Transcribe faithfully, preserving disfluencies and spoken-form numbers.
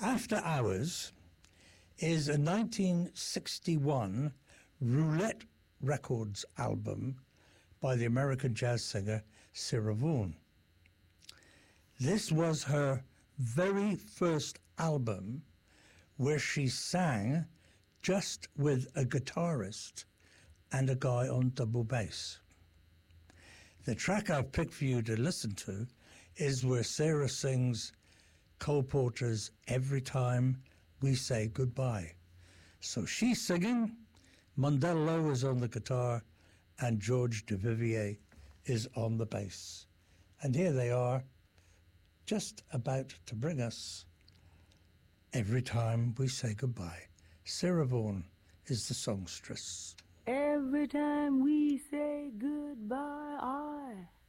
After Hours is a nineteen sixty-one Roulette Records album by the American jazz singer Sarah Vaughan. This was her very first album where she sang just with a guitarist and a guy on double bass. The track I've picked for you to listen to is where Sarah sings Cole Porter's Every Time We Say Goodbye. So she's singing, Mundell Lowe is on the guitar, and George Duvivier is on the bass. And here they are, just about to bring us Every Time We Say Goodbye. Sarah Vaughan is the songstress. Every time we say goodbye, I